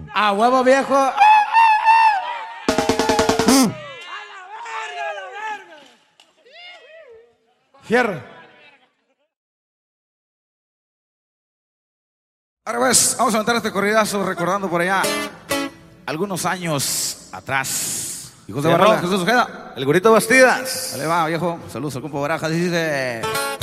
A huevo, viejo. Fierro. Ahora pues, vamos a aventar este corridazo recordando por allá algunos años atrás. Hijos de Barrola, Jesús Ojeda, el Gorito Bastidas. Dale va, viejo. Saludos al compa Barajas. Dice...